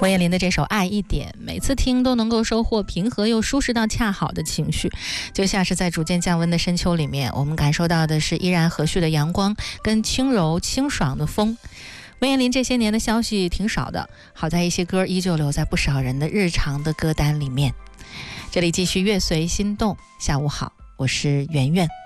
魏延林的这首《爱一点》，每次听都能够收获平和又舒适到恰好的情绪，就像是在逐渐降温的深秋里面，我们感受到的是依然和煦的阳光跟轻柔清爽的风。魏延林这些年的消息挺少的，好在一些歌依旧留在不少人的日常的歌单里面。这里继续乐随心动，下午好，我是圆圆。